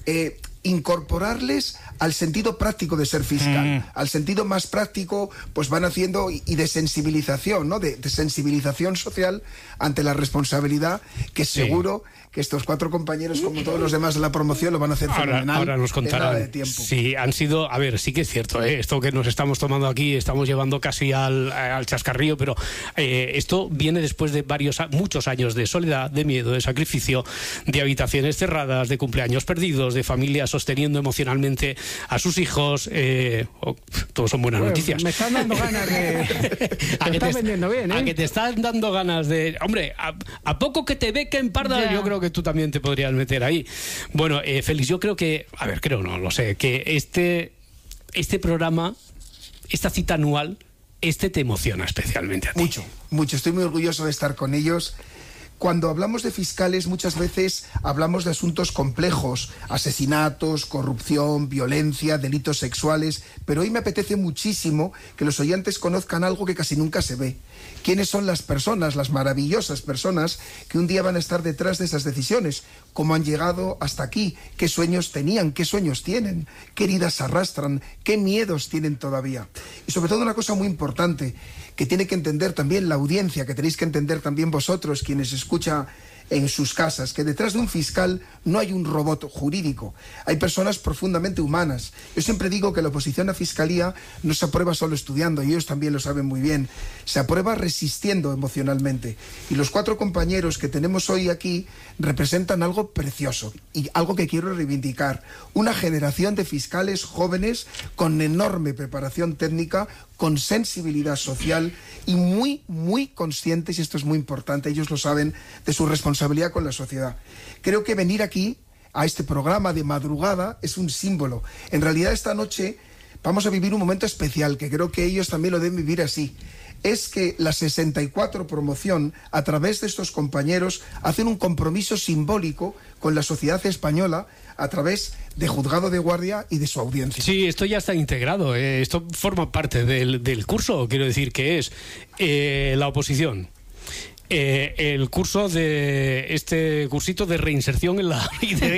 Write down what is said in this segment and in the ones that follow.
incorporarles al sentido práctico de ser fiscal, al sentido más práctico, pues van haciendo, y de sensibilización, ¿no? De sensibilización social ante la responsabilidad, que seguro que estos 4 compañeros, como todos los demás de la promoción, lo van a hacer fenomenal. Ahora nos contarán. De tiempo. Sí, han sido, a ver, sí que es cierto, esto que nos estamos tomando aquí, estamos llevando casi al chascarrillo, pero esto viene después de muchos años de soledad, de miedo, de sacrificio, de habitaciones cerradas, de cumpleaños perdidos, de familias sosteniendo emocionalmente a sus hijos. Todos son buenas noticias. Me están dando ganas de... Te estás vendiendo bien, ¿eh? A que te están dando ganas de... Hombre, a poco que te bequen, parda, yo creo que tú también te podrías meter ahí. Bueno, Félix, yo creo que... A ver, creo, no lo sé, que este programa, esta cita anual, te emociona especialmente a ti. Mucho. Estoy muy orgulloso de estar con ellos. Cuando hablamos de fiscales, muchas veces hablamos de asuntos complejos, asesinatos, corrupción, violencia, delitos sexuales, pero hoy me apetece muchísimo que los oyentes conozcan algo que casi nunca se ve. ¿Quiénes son las personas, las maravillosas personas que un día van a estar detrás de esas decisiones? ¿Cómo han llegado hasta aquí? ¿Qué sueños tenían? ¿Qué sueños tienen? ¿Qué heridas arrastran? ¿Qué miedos tienen todavía? Y sobre todo una cosa muy importante, que tiene que entender también la audiencia, que tenéis que entender también vosotros, quienes escuchan en sus casas, que detrás de un fiscal no hay un robot jurídico, hay personas profundamente humanas. Yo siempre digo que la oposición a fiscalía no se aprueba solo estudiando, y ellos también lo saben muy bien, se aprueba resistiendo emocionalmente. Y los 4 compañeros que tenemos hoy aquí representan algo precioso y algo que quiero reivindicar: una generación de fiscales jóvenes con enorme preparación técnica, con sensibilidad social y muy, muy conscientes, y esto es muy importante, ellos lo saben, de su responsabilidad con la sociedad. Creo que venir aquí, a este programa de madrugada, es un símbolo. En realidad, esta noche vamos a vivir un momento especial, que creo que ellos también lo deben vivir así. Es que la 64 promoción, a través de estos compañeros, hacen un compromiso simbólico con la sociedad española a través de Juzgado de Guardia y de su audiencia. Sí, esto ya está integrado, esto forma parte del curso, quiero decir que es la oposición. El curso de este cursito de reinserción en la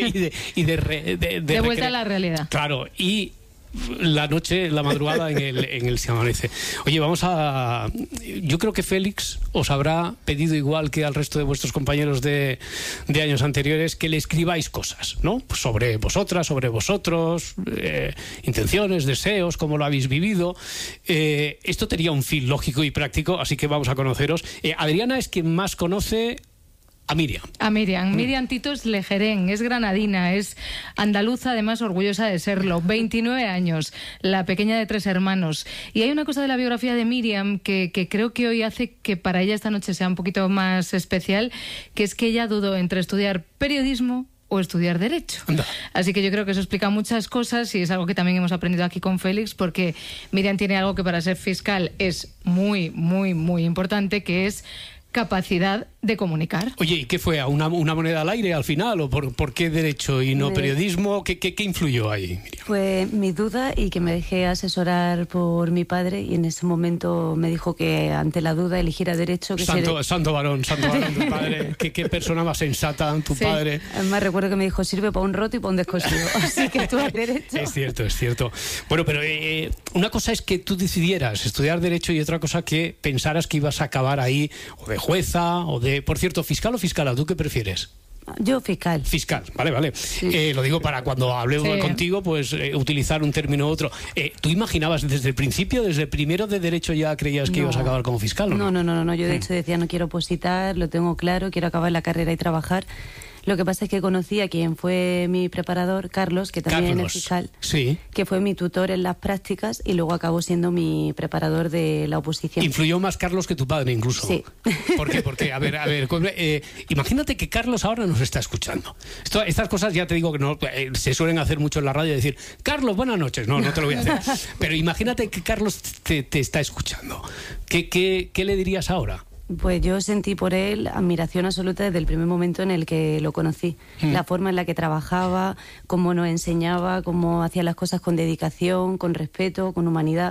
de vuelta a la realidad. Claro, y la noche, la madrugada en el Se Amanece. Oye, yo creo que Félix os habrá pedido, igual que al resto de vuestros compañeros de años anteriores, que le escribáis cosas, ¿no? Pues sobre vosotras, sobre vosotros, intenciones, deseos, cómo lo habéis vivido. Esto tenía un fin lógico y práctico, así que vamos a conoceros. Adriana es quien más conoce a Miriam. Miriam Titos Lejerén, es granadina, es andaluza, además orgullosa de serlo, 29 años, la pequeña de 3 hermanos. Y hay una cosa de la biografía de Miriam que creo que hoy hace que para ella esta noche sea un poquito más especial, que es que ella dudó entre estudiar periodismo o estudiar Derecho. Anda. Así que yo creo que eso explica muchas cosas, y es algo que también hemos aprendido aquí con Félix, porque Miriam tiene algo que para ser fiscal es muy, muy, muy importante, que es capacidad de comunicar. Oye, ¿y qué fue? ¿Una moneda al aire al final? ¿O por qué Derecho y no periodismo? ¿Qué influyó ahí, Miriam? Fue mi duda, y que me dejé asesorar por mi padre, y en ese momento me dijo que ante la duda eligiera Derecho. Santo varón tu padre. ¿Qué persona más sensata, tu padre? Además recuerdo que me dijo, sirve para un roto y para un descosido. Así que tú Derecho. Es cierto. Bueno, pero una cosa es que tú decidieras estudiar Derecho, y otra cosa que pensaras que ibas a acabar ahí, o de jueza, o de... Por cierto, ¿fiscal o fiscala? ¿Tú qué prefieres? Yo fiscal. Fiscal, vale. Sí. Lo digo para cuando hable contigo, pues utilizar un término u otro. ¿Tú imaginabas desde el principio, desde el primero de Derecho, ya creías que ibas a acabar como fiscal, o no? No. Yo de hecho decía, no quiero opositar, lo tengo claro, quiero acabar la carrera y trabajar. Lo que pasa es que conocí a quien fue mi preparador, Carlos, que también es fiscal, sí, que fue mi tutor en las prácticas y luego acabó siendo mi preparador de la oposición. ¿Influyó más Carlos que tu padre incluso? Sí. ¿Por qué? Porque, a ver, imagínate que Carlos ahora nos está escuchando. Estas cosas ya te digo que no se suelen hacer mucho en la radio, decir, Carlos, buenas noches. No te lo voy a hacer. Pero imagínate que Carlos te está escuchando. ¿Qué le dirías ahora? Pues yo sentí por él admiración absoluta desde el primer momento en el que lo conocí. La forma en la que trabajaba, cómo nos enseñaba, cómo hacía las cosas con dedicación, con respeto, con humanidad.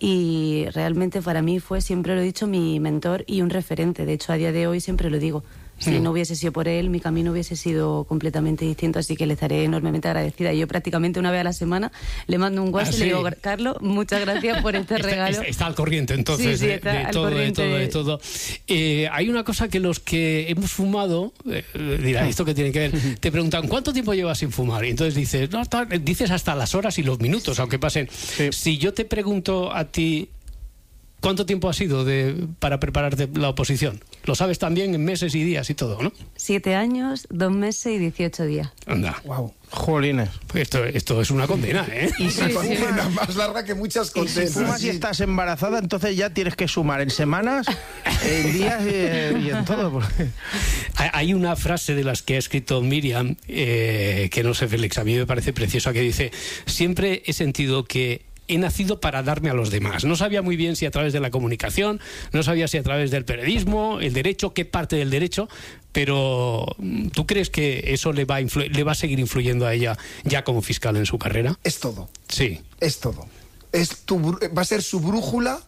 Y realmente para mí fue, siempre lo he dicho, mi mentor y un referente. De hecho, a día de hoy siempre lo digo. Si no hubiese sido por él, mi camino hubiese sido completamente distinto, así que le estaré enormemente agradecida. Yo prácticamente una vez a la semana le mando un WhatsApp y le digo, Carlos, muchas gracias por este regalo. Está al corriente, entonces, sí, está de todo. Hay una cosa que los que hemos fumado, dirá, ¿esto qué tiene que ver? Te preguntan, ¿cuánto tiempo llevas sin fumar? Y entonces dices, dices hasta las horas y los minutos, aunque pasen. Sí. Si yo te pregunto a ti, ¿cuánto tiempo ha sido para prepararte la oposición? Lo sabes también en meses y días y todo, ¿no? 7 años, 2 meses y 18 días. Anda. Wow. Jolines. Pues esto es una condena, ¿eh? Y si condena más larga que muchas condenas. Si fumas y estás embarazada, entonces ya tienes que sumar en semanas, en días y en todo. Hay una frase de las que ha escrito Miriam, que no sé, Félix, a mí me parece preciosa, que dice, siempre he sentido que he nacido para darme a los demás. No sabía muy bien si a través de la comunicación, no sabía si a través del periodismo, el derecho, qué parte del derecho, pero ¿tú crees que eso le va a seguir influyendo a ella ya como fiscal en su carrera? Es todo. Sí. Es todo. Va a ser su brújula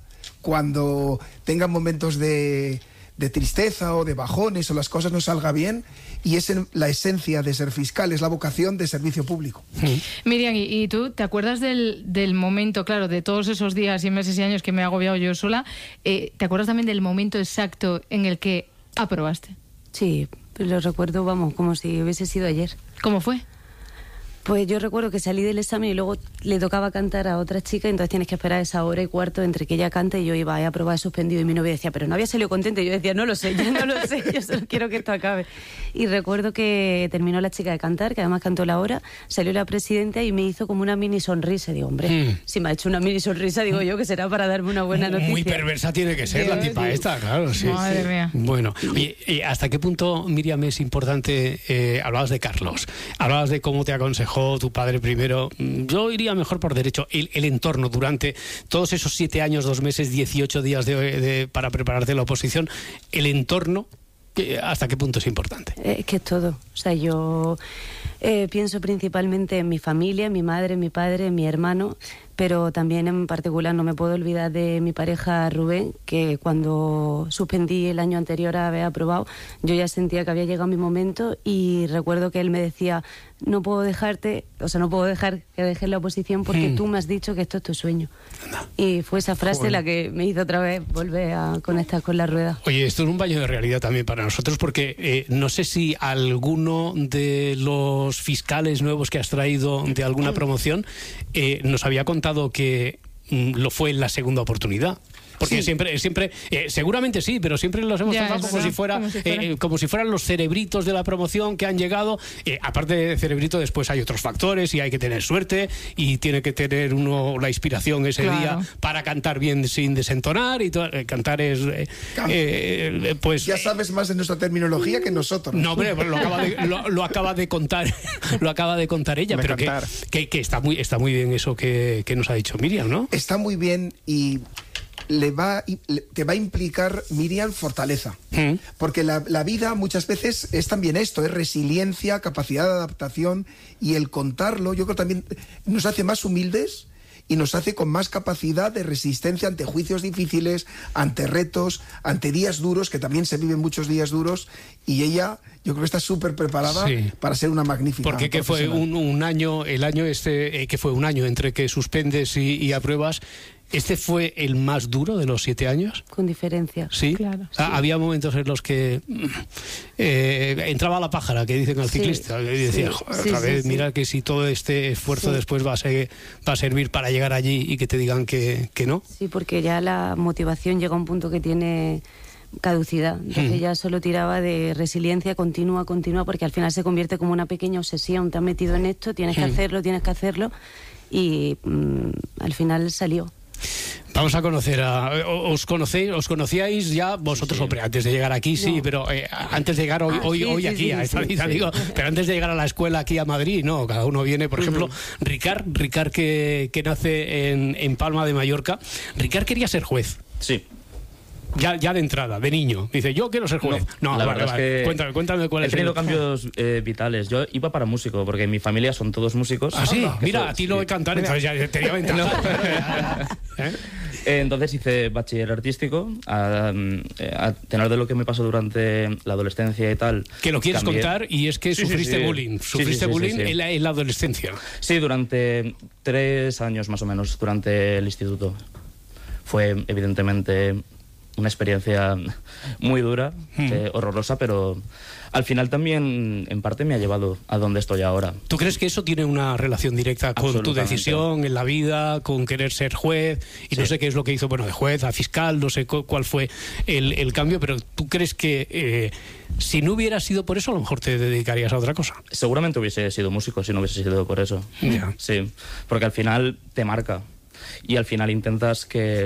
cuando tenga momentos de tristeza o de bajones o las cosas no salgan bien, y es la esencia de ser fiscal, es la vocación de servicio público. Miriam, ¿y tú te acuerdas del momento, claro, de todos esos días y meses y años que me he agobiado yo sola? ¿Te acuerdas también del momento exacto en el que aprobaste? Sí, lo recuerdo, vamos, como si hubiese sido ayer. ¿Cómo fue? Pues yo recuerdo que salí del examen y luego le tocaba cantar a otra chica, entonces tienes que esperar esa hora y cuarto entre que ella cante y yo iba a aprobar suspendido, y mi novia decía, pero no había salido contenta, y yo decía, no lo sé, yo solo quiero que esto acabe. Y recuerdo que terminó la chica de cantar, que además cantó la hora, salió la presidenta y me hizo como una mini sonrisa. Digo, hombre, si me ha hecho una mini sonrisa, digo yo que será para darme una buena noticia. Muy perversa tiene que ser la tipa esta, claro. Sí. Madre mía. Bueno, oye, ¿hasta qué punto, Miriam, es importante? Hablabas de Carlos, hablabas de cómo te aconsejó tu padre primero. Yo iría mejor por derecho. El entorno durante todos esos 7 años, 2 meses, 18 días para prepararte la oposición, el entorno, ¿hasta qué punto es importante? Es que es todo. O sea, yo pienso principalmente en mi familia, mi madre, mi padre, mi hermano, pero también en particular no me puedo olvidar de mi pareja Rubén, que cuando suspendí el año anterior a haber aprobado, yo ya sentía que había llegado mi momento, y recuerdo que él me decía, no puedo dejar que dejes la oposición porque tú me has dicho que esto es tu sueño. Y fue esa frase la que me hizo otra vez volver a conectar con la rueda. Oye, esto es un baño de realidad también para nosotros, porque no sé si alguno de los fiscales nuevos que has traído de alguna promoción nos había contado que lo fue en la segunda oportunidad. Porque sí. siempre seguramente sí, pero siempre los hemos tratado como si fueran los cerebritos de la promoción que han llegado. Aparte de cerebrito, después hay otros factores, y hay que tener suerte, y tiene que tener uno la inspiración ese día para cantar bien sin desentonar, y cantar es pues ya sabes más de nuestra terminología que nosotros. No, hombre, lo acaba de contar ella, pero que está muy bien eso que nos ha dicho Miriam, ¿no? Está muy bien, y te va a implicar, Miriam, fortaleza. Porque la vida muchas veces es también esto, es resiliencia, capacidad de adaptación, y el contarlo, yo creo, también nos hace más humildes y nos hace con más capacidad de resistencia ante juicios difíciles, ante retos, ante días duros, que también se viven muchos días duros, y ella, yo creo que está súper preparada para ser una magnífica. Porque que fue un año, el año que fue un año entre que suspendes y apruebas. ¿Este fue el más duro de los 7 años? Con diferencia. ¿Sí? Claro. Sí. Había momentos en los que entraba la pájara, que dicen al ciclista, y decía, otra vez, mira que si todo este esfuerzo después va a servir para llegar allí y que te digan que no. Sí, porque ya la motivación llega a un punto que tiene caducidad. Entonces ya solo tiraba de resiliencia continua, porque al final se convierte como una pequeña obsesión. Te has metido en esto, tienes que hacerlo, y al final salió. Vamos a conocer ¿os conocíais ya vosotros, hombre, antes de llegar aquí? Sí, pero antes de llegar hoy aquí a esta vida, digo, pero antes de llegar a la escuela aquí a Madrid, no, cada uno viene, por ejemplo, Ricard que nace en Palma de Mallorca. Ricard quería ser juez. Sí. Ya de entrada, de niño. Dice, yo quiero ser juez. No, la verdad es que cuéntame cuál es. He tenido cambios vitales. Yo iba para músico, porque en mi familia son todos músicos. Ah, sí, mira, a ti lo de cantar, entonces ya tenía ventaja. Entonces hice bachiller artístico, a tenor de lo que me pasó durante la adolescencia y tal. Que lo quieres cambié. contar, y es que sufriste bullying. Sufriste bullying Sí. En la adolescencia. Sí, durante 3 años más o menos, durante el instituto. Fue evidentemente una experiencia muy dura, horrorosa, pero al final también en parte me ha llevado a donde estoy ahora. ¿Tú crees que eso tiene una relación directa con tu Absolutamente. decisión en la vida, con querer ser juez? Y no Sí. sé qué es lo que hizo, bueno, de juez a fiscal, no sé cuál fue el cambio, pero ¿tú crees que si no hubiera sido por eso, a lo mejor te dedicarías a otra cosa? Seguramente hubiese sido músico si no hubiese sido por eso. Ya. Sí, porque al final te marca. Y al final intentas que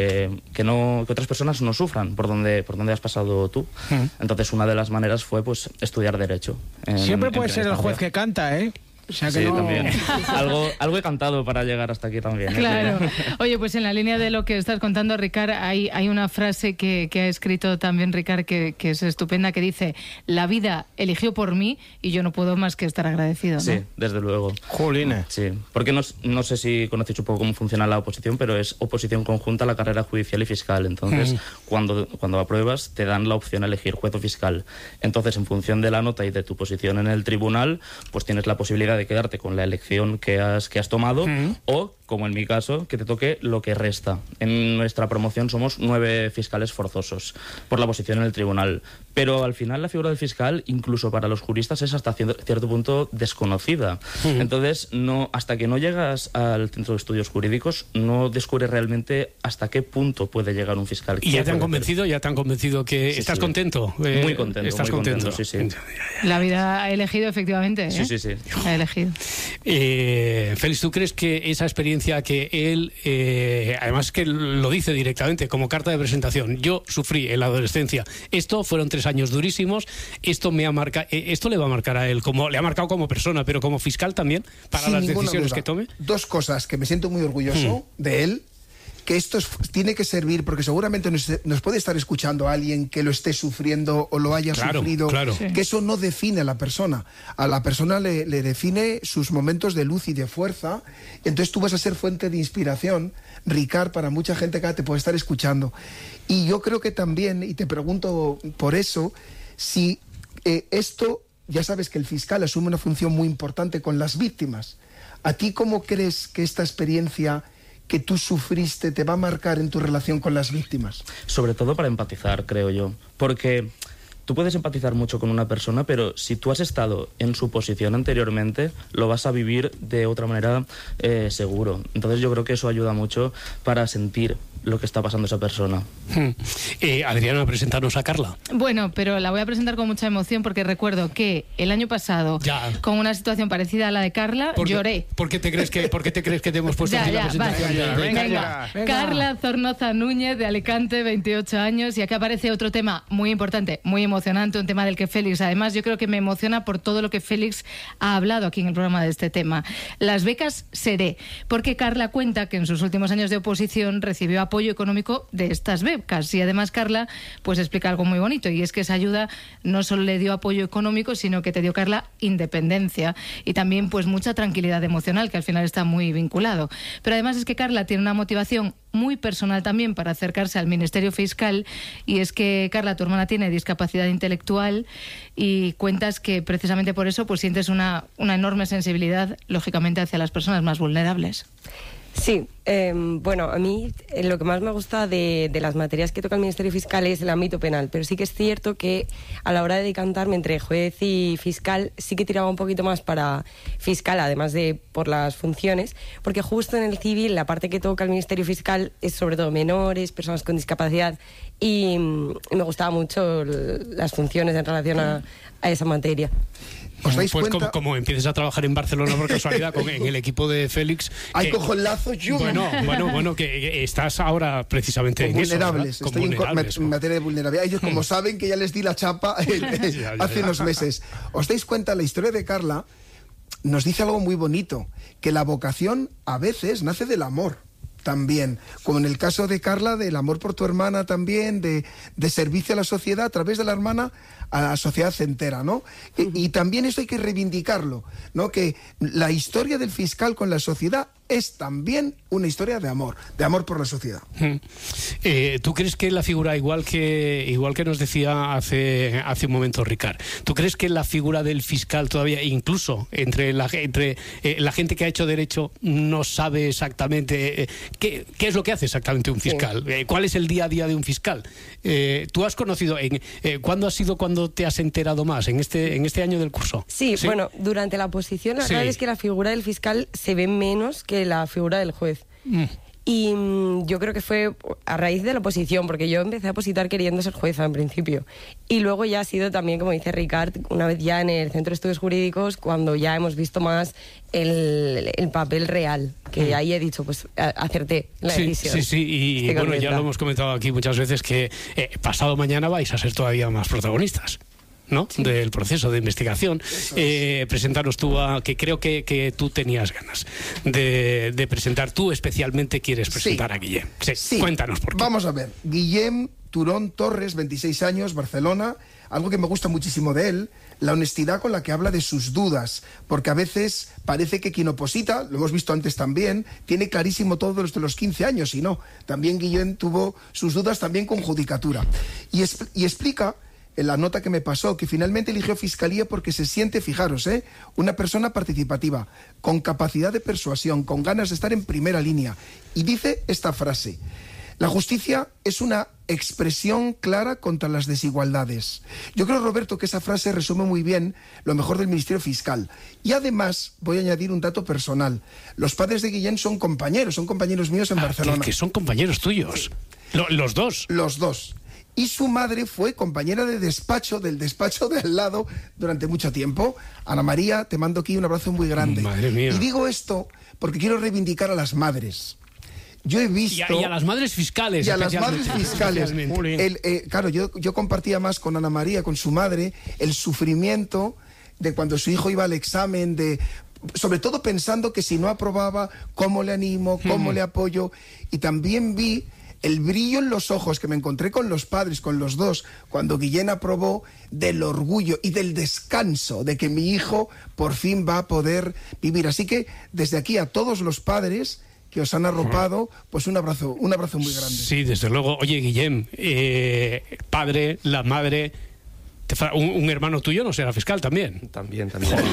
otras personas no sufran por donde has pasado tú. Entonces una de las maneras fue pues estudiar Derecho. Siempre puede en ser el juez que canta, ¿eh? O sea que Sí, no... también. Algo he cantado para llegar hasta aquí también. ¿eh? Claro. Oye, pues en la línea de lo que estás contando, Ricard, hay una frase que ha escrito también Ricard que es estupenda, que dice: la vida eligió por mí y yo no puedo más que estar agradecido, ¿no? Sí, desde luego. Jolines. Sí, porque no sé si conocéis un poco cómo funciona la oposición, pero es oposición conjunta a la carrera judicial y fiscal. Entonces, cuando apruebas, te dan la opción a elegir juez o fiscal. Entonces, en función de la nota y de tu posición en el tribunal, pues tienes la posibilidad de quedarte con la elección que has tomado o, como en mi caso, que te toque lo que resta. En nuestra promoción somos 9 fiscales forzosos por la posición en el tribunal. Pero al final la figura del fiscal, incluso para los juristas, es hasta cierto punto desconocida. Entonces, hasta que no llegas al centro de estudios jurídicos, no descubres realmente hasta qué punto puede llegar un fiscal. ¿Y ya te han convencido que estás sí. contento? Muy contento. ¿Estás muy contento? Sí. La vida ha elegido, efectivamente. ¿eh? Sí. Ha elegido. Félix, ¿tú crees que esa experiencia que él, además que lo dice directamente como carta de presentación, yo sufrí en la adolescencia, fueron 3 años durísimos, esto le va a marcar a él, como le ha marcado como persona, pero como fiscal también, para Sin las ninguna decisiones duda. que tome? 2 cosas que me siento muy orgulloso de él, que esto tiene que servir, porque seguramente nos puede estar escuchando alguien que lo esté sufriendo o lo haya sufrido, claro. Sí. que eso no define a la persona. A la persona le define sus momentos de luz y de fuerza, y entonces tú vas a ser fuente de inspiración, Ricard, para mucha gente que te puede estar escuchando. Y yo creo que también, y te pregunto por eso, si esto, ya sabes que el fiscal asume una función muy importante con las víctimas. ¿A ti cómo crees que esta experiencia que tú sufriste te va a marcar en tu relación con las víctimas? Sobre todo para empatizar, creo yo. Porque tú puedes empatizar mucho con una persona, pero si tú has estado en su posición anteriormente, lo vas a vivir de otra manera seguro. Entonces yo creo que eso ayuda mucho para sentir lo que está pasando esa persona. Adriana, presentarnos a Carla. Bueno, pero la voy a presentar con mucha emoción porque recuerdo que el año pasado, con una situación parecida a la de Carla, lloré. ¿Por qué te crees que te hemos puesto aquí la presentación? Venga. Carla Zornoza Núñez, de Alicante, 28 años, y aquí aparece otro tema muy importante, muy emocionante, un tema del que Félix, además, yo creo que me emociona por todo lo que Félix ha hablado aquí en el programa de este tema. Las becas Seré, porque Carla cuenta que en sus últimos años de oposición recibió apoyo económico de estas becas, y además Carla pues explica algo muy bonito, y es que esa ayuda no solo le dio apoyo económico, sino que te dio, Carla, independencia y también pues mucha tranquilidad emocional, que al final está muy vinculado. Pero además es que Carla tiene una motivación muy personal también para acercarse al Ministerio Fiscal, y es que, Carla, tu hermana tiene discapacidad intelectual y cuentas que precisamente por eso pues sientes una enorme sensibilidad, lógicamente, hacia las personas más vulnerables. Sí, bueno, a mí lo que más me gusta de las materias que toca el Ministerio Fiscal es el ámbito penal, pero sí que es cierto que a la hora de decantarme entre juez y fiscal sí que tiraba un poquito más para fiscal, además de por las funciones, porque justo en el civil la parte que toca el Ministerio Fiscal es sobre todo menores, personas con discapacidad, y me gustaban mucho las funciones en relación a esa materia. ¿Os dais pues cuenta? como empieces a trabajar en Barcelona por casualidad en el equipo de Félix. Ahí cojo el lazo yo. Bueno, que estás ahora precisamente en vulnerables. eso, Estoy en materia de vulnerabilidad. Ellos, como saben que ya les di la chapa hace unos meses. ¿Os dais cuenta? La historia de Carla nos dice algo muy bonito, que la vocación a veces nace del amor también, como en el caso de Carla, del amor por tu hermana también, de servicio a la sociedad a través de la hermana. a la sociedad entera, ¿no? Y también eso hay que reivindicarlo, ¿no? Que la historia del fiscal con la sociedad es también una historia de amor por la sociedad. ¿Tú crees que la figura, igual que nos decía hace un momento Ricard, ¿tú crees que la figura del fiscal todavía, incluso entre la gente que ha hecho derecho, no sabe exactamente qué es lo que hace exactamente un fiscal? ¿Cuál es el día a día de un fiscal? ¿Tú has conocido, cuándo ha sido cuando te has enterado más? ¿En este año del curso? Sí, bueno, durante la oposición la verdad es que la figura del fiscal se ve menos que la figura del juez. Y yo creo que fue a raíz de la oposición, porque yo empecé a opositar queriendo ser jueza en principio. Y luego ya ha sido también, como dice Ricard, una vez ya en el Centro de Estudios Jurídicos, cuando ya hemos visto más el papel real, que ahí he dicho, pues acerté la decisión. Sí, y bueno, ya lo hemos comentado aquí muchas veces, que pasado mañana vais a ser todavía más protagonistas, ¿no? Sí. Del proceso de investigación. Presentaros tú que creo que tú tenías ganas de presentar. Tú especialmente quieres presentar a Guillem. Sí. Cuéntanos por qué. Vamos a ver. Guillem Turón Torres, 26 años, Barcelona. Algo que me gusta muchísimo de él, la honestidad con la que habla de sus dudas, porque a veces parece que quien oposita, lo hemos visto antes también, tiene clarísimo todo desde los 15 años, y no. También Guillem tuvo sus dudas también con judicatura. Y explica en la nota que me pasó, que finalmente eligió Fiscalía porque se siente, fijaros, una persona participativa, con capacidad de persuasión, con ganas de estar en primera línea. Y dice esta frase: la justicia es una expresión clara contra las desigualdades. Yo creo, Roberto, que esa frase resume muy bien lo mejor del Ministerio Fiscal. Y además, voy a añadir un dato personal. Los padres de Guillem son compañeros míos en Barcelona. Que son compañeros tuyos. Los dos. Los dos. Y su madre fue compañera de despacho, del despacho de al lado, durante mucho tiempo. Ana María, te mando aquí un abrazo muy grande. Madre mía. Y digo esto porque quiero reivindicar a las madres. Yo he visto... Y a las madres fiscales. Y a las madres fiscales. Claro, yo compartía más con Ana María, con su madre, el sufrimiento de cuando su hijo iba al examen, sobre todo pensando que si no aprobaba, ¿cómo le animo? ¿Cómo le apoyo? Y también vi el brillo en los ojos que me encontré con los padres, con los dos, cuando Guillem aprobó, del orgullo y del descanso de que mi hijo por fin va a poder vivir. Así que desde aquí a todos los padres que os han arropado, pues un abrazo muy grande. Sí, desde luego. Oye, Guillem, padre, la madre... Un hermano tuyo no será fiscal también. También.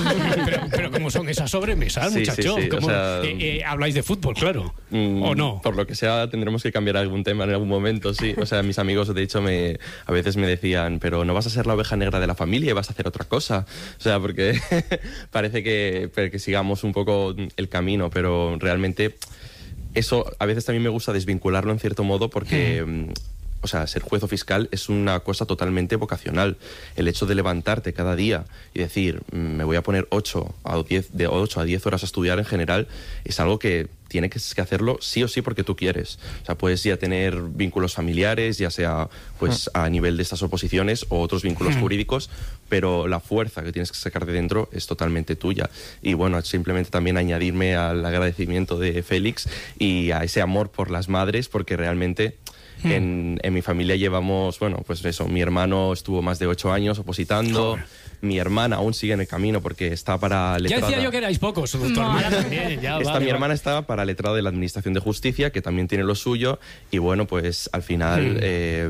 pero ¿cómo son esas sobremesas, muchachos? Sí. O sea, habláis de fútbol, claro, ¿o no? Por lo que sea, tendremos que cambiar algún tema en algún momento, sí. O sea, mis amigos, de hecho, a veces me decían, pero no vas a ser la oveja negra de la familia y vas a hacer otra cosa. O sea, porque parece que sigamos un poco el camino, pero realmente eso a veces también me gusta desvincularlo en cierto modo, porque... O sea, ser juez o fiscal es una cosa totalmente vocacional. El hecho de levantarte cada día y decir, me voy a poner 8 a 10 horas a estudiar en general, es algo que tienes que hacerlo sí o sí porque tú quieres. O sea, puedes ya tener vínculos familiares, ya sea pues a nivel de estas oposiciones o otros vínculos jurídicos, pero la fuerza que tienes que sacar de dentro es totalmente tuya. Y bueno, simplemente también añadirme al agradecimiento de Félix y a ese amor por las madres, porque realmente... En mi familia llevamos, bueno, pues eso, mi hermano estuvo más de 8 años opositando, mi hermana aún sigue en el camino porque está para letrada. Ya decía yo que erais pocos, tu hermana también. Mi hermana está para letrada de la Administración de Justicia, que también tiene lo suyo, y bueno, pues al final...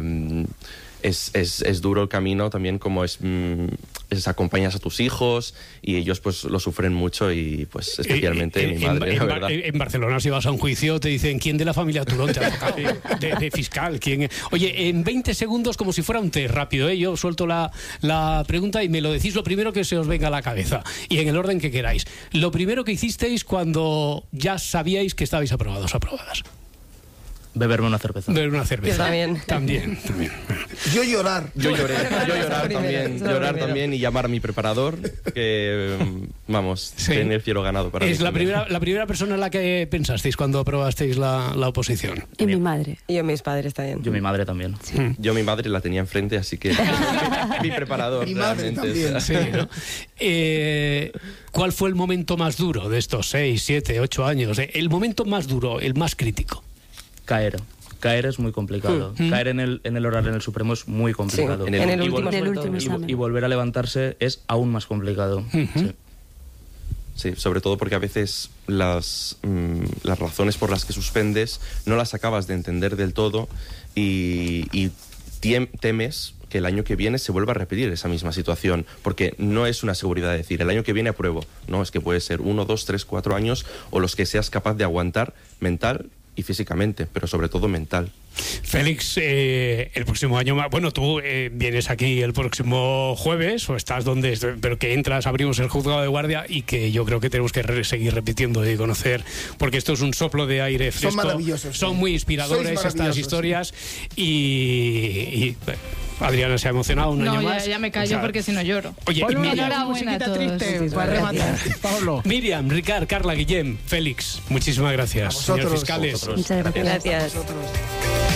Es duro el camino también, como acompañas a tus hijos y ellos pues lo sufren mucho, y pues especialmente mi madre, la verdad. En Barcelona, si vas a un juicio, te dicen ¿quién de la familia Turón te ha tocado de fiscal? ¿Quién? Oye, en 20 segundos, como si fuera un test rápido, yo suelto la pregunta y me lo decís lo primero que se os venga a la cabeza y en el orden que queráis. Lo primero que hicisteis cuando ya sabíais que estabais aprobados o aprobadas. Beberme una cerveza. Beber una cerveza. Yo también. Yo llorar. Yo llorar también y llamar a mi preparador, que vamos, tener el cielo ganado para Es la primera persona en la que pensasteis cuando aprobasteis la oposición. Y mi madre. Y yo mis padres también. Yo mi madre también. Sí. Yo mi madre la tenía enfrente, así que mi preparador. Mi madre también. O sea, sí, ¿no? ¿Cuál fue el momento más duro de estos 6, 7, 8 años? El momento más duro, el más crítico. Caer. caer es muy complicado. Caer en el oral en el Supremo es muy complicado. Sí, en el último y volver a levantarse es aún más complicado. Sí. Sí, sobre todo porque a veces las razones por las que suspendes no las acabas de entender del todo y temes que el año que viene se vuelva a repetir esa misma situación, porque no es una seguridad decir, el año que viene apruebo. No, es que puede ser 1, 2, 3, 4 años o los que seas capaz de aguantar mental y físicamente, pero sobre todo mental. Félix, el próximo año, bueno, tú vienes aquí el próximo jueves o estás donde, pero que entras, abrimos el juzgado de guardia y que yo creo que tenemos que seguir repitiendo y conocer, porque esto es un soplo de aire fresco. Son maravillosos. Son muy inspiradores estas historias y Adriana se ha emocionado un año más. Ya me callo porque si no lloro. Oye, Ponle una Enhorabuena musiquita a todos. triste para rematar, Pablo. Miriam, Ricard, Carla, Guillem, Félix, muchísimas gracias, señores fiscales. Muchas gracias. Gracias.